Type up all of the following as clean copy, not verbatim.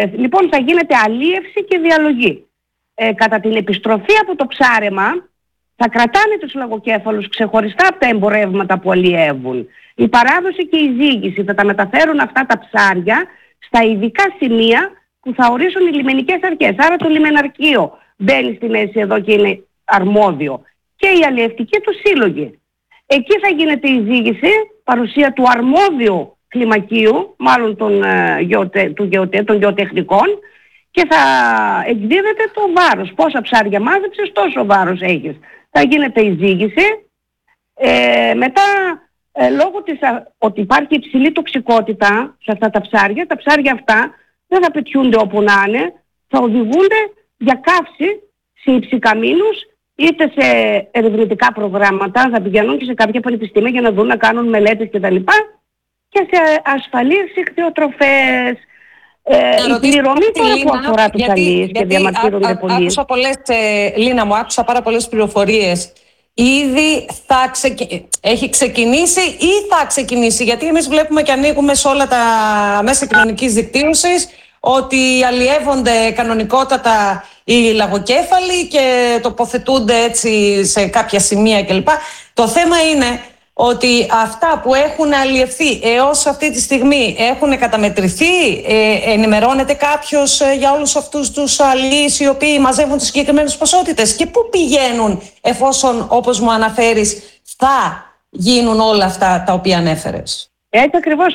Λοιπόν, θα γίνεται αλίευση και διαλογή. Κατά την επιστροφή από το ψάρεμα θα κρατάνε τους λαγοκέφαλους ξεχωριστά από τα εμπορεύματα που αλλιεύουν. Η παράδοση και η ζύγηση θα τα μεταφέρουν αυτά τα ψάρια στα ειδικά σημεία που θα ορίσουν οι λιμενικές αρχές. Άρα το λιμεναρχείο μπαίνει στη μέση εδώ και είναι αρμόδιο. Και οι αλλιευτικοί του σύλλογοι. Εκεί θα γίνεται η ζύγηση, παρουσία του αρμόδιου κλιμακίου, μάλλον των γεωτεχνικών, και θα εκδίδεται το βάρος. Πόσα ψάρια μάζεψες, τόσο βάρος έχεις. Θα γίνεται η ζύγηση. Μετά, λόγω ότι υπάρχει υψηλή τοξικότητα σε αυτά τα ψάρια αυτά δεν θα πετιούνται όπου να είναι, θα οδηγούνται για καύση σε υψηκαμίνους, είτε σε ερευνητικά προγράμματα, θα πηγαίνουν και σε κάποια πανεπιστήμια για να δουν, να κάνουν μελέτες κτλ. Και σε ασφαλείς ικτιοτροφές. Η πληρωμή τώρα που αφορά τους αλλοίς και διαμαρτύρονται πολύ. Άκουσα Λίνα μου, άκουσα πάρα πολλές πληροφορίες. Ήδη έχει ξεκινήσει ή θα ξεκινήσει? Γιατί εμείς βλέπουμε και ανοίγουμε σε όλα τα μέσα κοινωνικής δικτύωσης ότι αλλιεύονται κανονικότατα οι λαγοκέφαλοι και τοποθετούνται έτσι σε κάποια σημεία κλπ. Το θέμα είναι ότι αυτά που έχουν αλλιευθεί έως αυτή τη στιγμή έχουν καταμετρηθεί? Ενημερώνεται κάποιος για όλους αυτούς τους αλλιείς οι οποίοι μαζεύουν τις συγκεκριμένες ποσότητες? Και πού πηγαίνουν, εφόσον, όπως μου αναφέρεις, θα γίνουν όλα αυτά τα οποία ανέφερες? Έτσι ακριβώς,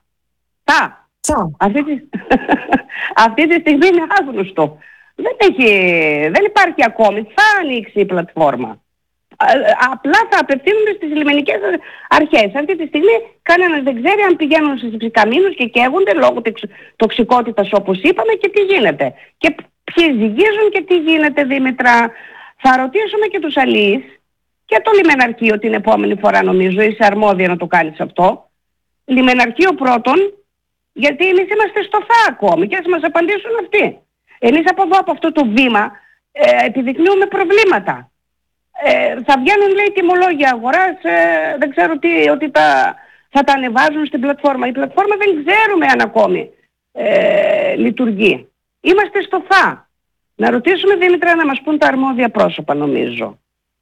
αυτή τη στιγμή είναι άγνωστο. Δεν υπάρχει ακόμη. Θα ανοίξει η πλατφόρμα. Απλά θα απευθύνονται στις λιμενικές αρχές. Αυτή τη στιγμή κανένας δεν ξέρει αν πηγαίνουν στις ψηκαμίνους και καίγονται λόγω τοξικότητας, όπως είπαμε, και τι γίνεται. Και ποιοι ζυγίζουν και τι γίνεται, Δήμητρα. Θα ρωτήσουμε και τους αλλοίς και το λιμεναρχείο την επόμενη φορά, νομίζω. Είσαι αρμόδια να το κάνεις αυτό. Λιμεναρχείο πρώτον, γιατί εμείς είμαστε στο ΦΑ ακόμη και ας μας απαντήσουν αυτοί. Εμείς από εδώ, από αυτό το βήμα, επιδεικνύουμε προβλήματα. Θα βγαίνουν, λέει, τιμολόγια αγοράς, δεν ξέρω τι, ότι θα τα ανεβάζουν στην πλατφόρμα. Η πλατφόρμα δεν ξέρουμε αν ακόμη λειτουργεί. Είμαστε στο ΦΑ. Να ρωτήσουμε, Δήμητρα, να μας πούν τα αρμόδια πρόσωπα, νομίζω.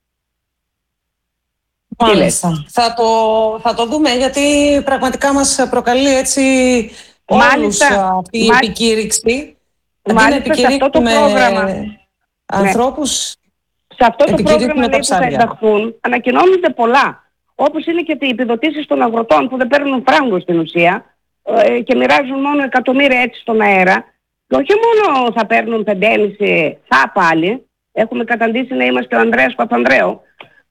Μάλιστα. Θα το δούμε, γιατί πραγματικά μας προκαλεί έτσι όλους αυτή η επικήρυξη. Μάλιστα, σε αυτό το πρόγραμμα ανθρώπους. Σε αυτό το πρόγραμμα, λέει, που θα ενταχθούν, ανακοινώνονται πολλά. Όπως είναι και οι επιδοτήσεις των αγροτών που δεν παίρνουν φράγκο στην ουσία και μοιράζουν μόνο εκατομμύρια έτσι στον αέρα. Και όχι μόνο θα παίρνουν 5,5, θα πάλι. Έχουμε καταντήσει να είμαστε ο Ανδρέας Παπανδρέου.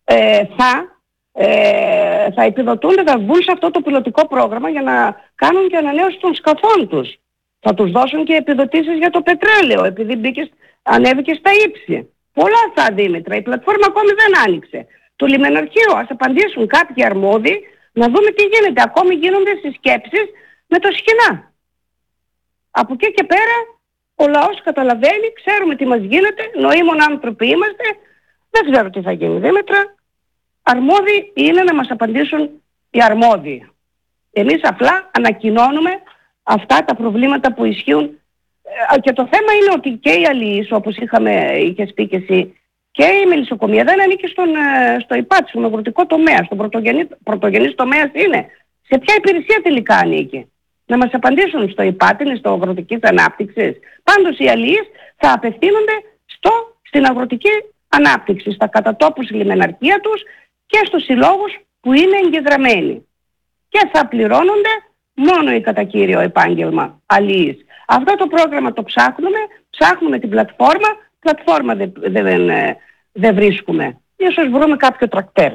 Θα επιδοτούνται, θα βγουν σε αυτό το πιλωτικό πρόγραμμα για να κάνουν και ανανέωση των σκαφών τους. Θα τους δώσουν και επιδοτήσεις για το πετρέλαιο, επειδή ανέβηκε στα ύψη. Πολλά θα, Δήμητρα. Η πλατφόρμα ακόμη δεν άνοιξε. Το λιμεναρχείο, ας απαντήσουν κάποιοι αρμόδιοι, να δούμε τι γίνεται. Ακόμη γίνονται συσκέψεις με το σκηνά. Από εκεί και πέρα ο λαός καταλαβαίνει, ξέρουμε τι μας γίνεται, νοήμων άνθρωποι είμαστε, δεν ξέρω τι θα γίνει, Δήμητρα. Αρμόδιοι είναι να μας απαντήσουν οι αρμόδιοι. Εμείς απλά ανακοινώνουμε αυτά τα προβλήματα που ισχύουν. Και το θέμα είναι ότι και οι αλλοίς, όπως είχες πει και εσύ, και η μελισσοκομεία δεν ανήκει στο ΙΠΑΤ, στον αγροτικό τομέα, στον πρωτογενής τομέα είναι. Σε ποια υπηρεσία τελικά ανήκει? Να μας απαντήσουν. Στο ΙΠΑΤ, είναι στο αγροτικής ανάπτυξης? Πάντως οι αλλοίς θα απευθύνονται στην αγροτική ανάπτυξη, στα κατατόπους λιμεναρχεία τους και στους συλλόγους που είναι εγγεγραμμένοι. Και θα πληρώνονται μόνο η κατά κύριο επάγγελμα αλλοίς. Αυτό το πρόγραμμα το ψάχνουμε την πλατφόρμα δεν βρίσκουμε. Ίσως βρούμε κάποιο τρακτέρ.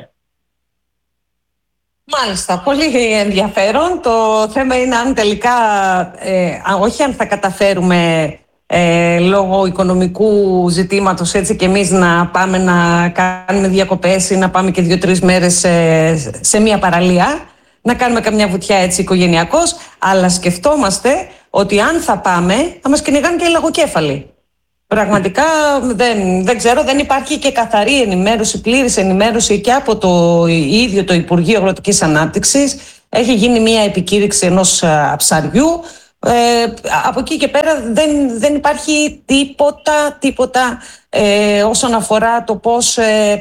Μάλιστα, πολύ ενδιαφέρον. Το θέμα είναι αν τελικά, όχι αν θα καταφέρουμε λόγω οικονομικού ζητήματος έτσι και εμείς να πάμε να κάνουμε διακοπές ή να πάμε και 2-3 μέρες σε μια παραλία, να κάνουμε καμιά βουτιά έτσι οικογενειακώς, αλλά σκεφτόμαστε ότι αν θα πάμε θα μας κυνηγάνε και οι λαγοκέφαλοι. Πραγματικά δεν ξέρω, δεν υπάρχει και καθαρή ενημέρωση, πλήρης ενημέρωση και από το ίδιο το Υπουργείο Αγροτικής Ανάπτυξης. Έχει γίνει μια επικήρυξη ενός ψαριού Από εκεί και πέρα δεν υπάρχει τίποτα όσον αφορά το πώς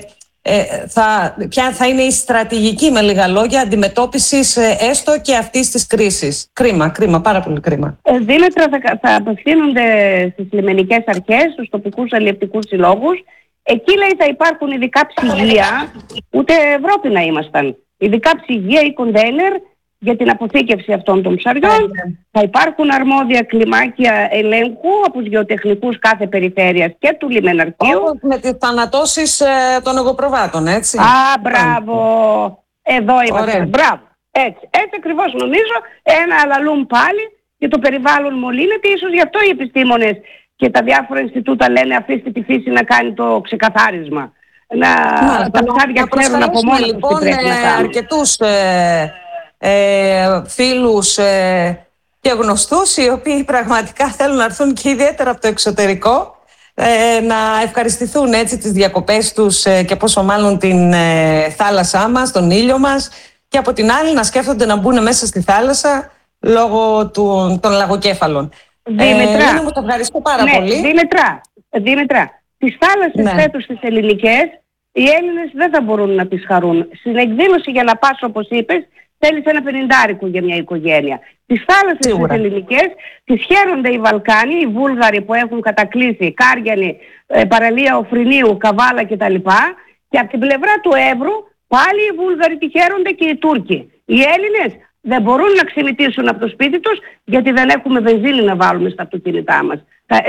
ποια θα είναι η στρατηγική, με λίγα λόγια, αντιμετώπισης έστω και αυτής της κρίσης. Κρίμα, πάρα πολύ κρίμα. Δήμετρα, θα απευθύνονται στις λιμενικές αρχές, στους τοπικούς αλλιευτικούς συλλόγους. Εκεί, λέει, θα υπάρχουν ειδικά ψυγεία, ούτε Ευρώπη να ήμασταν, ειδικά ψυγεία ή κοντέινερ για την αποθήκευση αυτών των ψαριών. Θα υπάρχουν αρμόδια κλιμάκια ελέγχου από τους γεωτεχνικούς κάθε περιφέρειας και του λιμεναρχείου. Με τις θανατώσεις των εγωπροβάτων, έτσι. Μπράβο! Εδώ είμαστε. Μπράβο. Έτσι ακριβώς νομίζω. Ένα αλαλούν πάλι και το περιβάλλον μολύνεται. Ίσως γι' αυτό οι επιστήμονες και τα διάφορα Ινστιτούτα λένε αφήστε τη φύση να κάνει το ξεκαθάρισμα. Τα ψάρια ξέρουν από μόνα τους τι πρέπει να κάνουν. Αρκετούς φίλους και γνωστούς οι οποίοι πραγματικά θέλουν να έρθουν και ιδιαίτερα από το εξωτερικό να ευχαριστηθούν έτσι τις διακοπές τους και πόσο μάλλον την θάλασσά μας, τον ήλιο μας, και από την άλλη να σκέφτονται να μπουν μέσα στη θάλασσα λόγω των λαγοκέφαλων. Δήμητρα, μου το ευχαριστώ πάρα πολύ. Δήμητρα, τις θάλασσες φέτος τις ελληνικές οι Έλληνες δεν θα μπορούν να τις χαρούν. Στην εκδήλωση για να πας, όπως είπες, θέλεις ένα 50 για μια οικογένεια. Τις θάλασσες τις ελληνικές τις χαίρονται οι Βαλκάνοι, οι Βούλγαροι που έχουν κατακλείσει Κάριανη, παραλία Οφρινίου, Καβάλα κτλ. Και από την πλευρά του Εύρου πάλι οι Βούλγαροι τη χαίρονται και οι Τούρκοι. Οι Έλληνες δεν μπορούν να ξεμητήσουν από το σπίτι τους γιατί δεν έχουμε βενζίνη να βάλουμε στα αυτοκίνητά μας.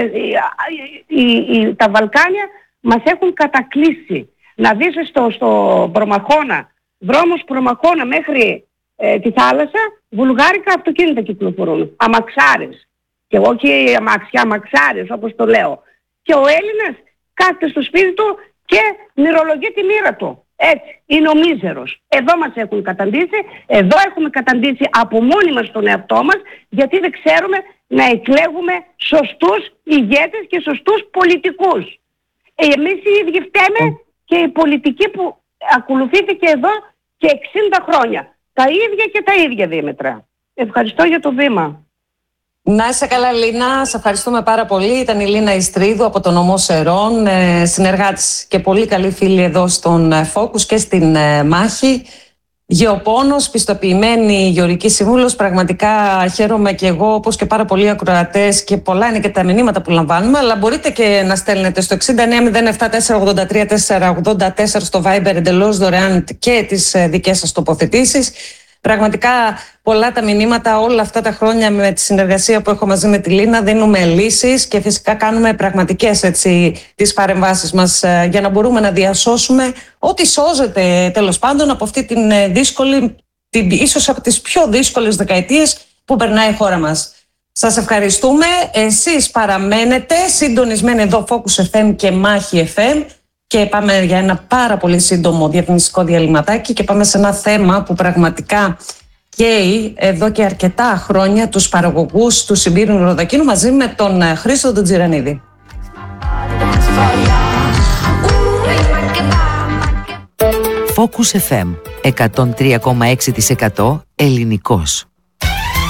Τα Βαλκάνια μας έχουν κατακλείσει. Να δεις στο Προμαχώνα, δρόμος Προμαχώνα μέχρι τη θάλασσα, βουλγάρικα αυτοκίνητα κυκλοφορούν. Αμαξάρες. Και όχι αμαξάρες όπως το λέω. Και ο Έλληνας κάθεται στο σπίτι του και μυρολογεί τη μοίρα του. Έτσι. Είναι ο μίζερος. Εδώ μας έχουν καταντήσει. Εδώ έχουμε καταντήσει από μόνοι μας τον εαυτό μας, γιατί δεν ξέρουμε να εκλέγουμε σωστούς ηγέτες και σωστούς πολιτικούς. Εμείς οι ίδιοι φταίμε και η πολιτική που ακολουθήθηκε εδώ και 60 χρόνια. Τα ίδια και τα ίδια, Δήμητρα. Ευχαριστώ για το βήμα. Να είσαι καλά, Λίνα. Σε ευχαριστούμε πάρα πολύ. Ήταν η Λίνα Ιστρίδου από τον νομό Σερών, συνεργάτης και πολύ καλή φίλη εδώ στον Focus και στην Μάχη. Γεωπόνος, πιστοποιημένη γεωργική σύμβουλος. Πραγματικά χαίρομαι και εγώ, όπως και πάρα πολλοί ακροατές, και πολλά είναι και τα μηνύματα που λαμβάνουμε. Αλλά μπορείτε και να στέλνετε στο 6907483484 στο Viber εντελώς δωρεάν και τις δικές σας τοποθετήσεις. Πραγματικά πολλά τα μηνύματα όλα αυτά τα χρόνια με τη συνεργασία που έχω μαζί με τη Λίνα. Δίνουμε λύσεις και φυσικά κάνουμε πραγματικές τις παρεμβάσεις μας για να μπορούμε να διασώσουμε ό,τι σώζεται τέλος πάντων από αυτή την δύσκολη, ίσως από τις πιο δύσκολες δεκαετίες που περνάει η χώρα μας. Σας ευχαριστούμε. Εσείς παραμένετε συντονισμένοι εδώ, Focus FM και Μάχη FM. Και πάμε για ένα πάρα πολύ σύντομο διαφημιστικό διαλυματάκι και πάμε σε ένα θέμα που πραγματικά καίει εδώ και αρκετά χρόνια τους παραγωγούς του Σιμπήριου Ροδακίνου μαζί με τον Χρήστο τον Τζιρανίδη. Focus FM 103,6% ελληνικός.